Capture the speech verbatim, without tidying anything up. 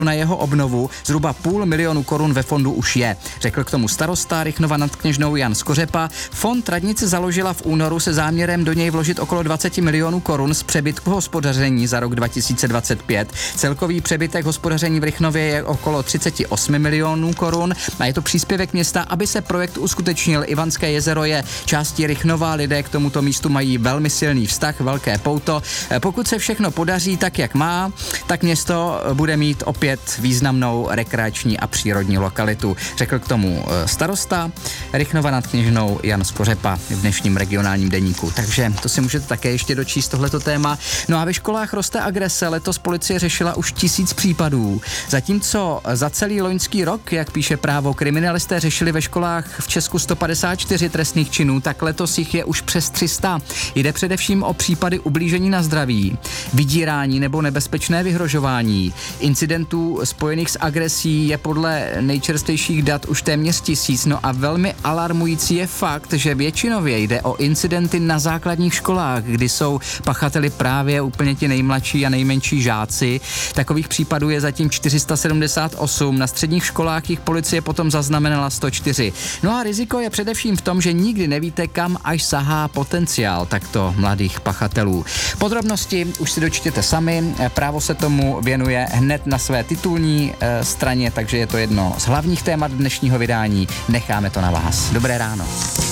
na jeho obnovu, zhruba půl milionu korun ve fondu už je. Řekl k tomu starosta Rychnova nad Kněžnou Jan Skořepa. Fond radnice založila v únoru se záměrem do něj vložit okolo dvacet milionů korun z přebytku hospodaření za rok dva tisíce dvacet pět. Celkový přebytek hospodaření v Rychnově je okolo třicet osm milionů korun a je to příspěvek města, aby se projekt uskutečnil. Ivanské jezero je částí Rychnova, lidé k tomuto místu mají velmi silný vztah, velké pouto. Pokud se všechno podaří tak, jak má, tak město bude mít opět významnou rekreační a přírodní lokalitu. Řekl k tomu starosta Rychnova nad Kněžnou Jan Skořepa v dnešním regionálním deníku. Takže to si můžete také ještě dočíst tohleto téma. No a ve školách roste agrese. Letos policie řešila už tisíc případů. Zatímco za celý loňský rok, jak píše Právo, kriminalisté řešili ve školách v Česku sto padesát čtyři trestných činů, tak letos jich je už přes tři sta. Jde především o případy ublížení na zdraví, vydírání nebo nebezpečné vyhrožování. Incidentů spojených s agresí je podle nejčerstvějších dat už téměř tisíc. No a velmi alarmující je fakt, že většinově jde o incidenty na základních školách, kdy jsou pachateli právě úplně ti nejmladší a nejmenší žáci. Takových případů je zatím čtyři sta sedmdesát osm, na středních školách jich policie potom zaznamenala sto čtyři. No a riziko je především v tom, že nikdy nevíte, kam až sahá potenciál takto mladých pachatelů. Podrobnosti už si dočtěte sami, Právo se tomu věnuje hned na své titulní e, straně, takže je to jedno z hlavních témat dnešního vydání. Necháme to na vás. Dobré ráno.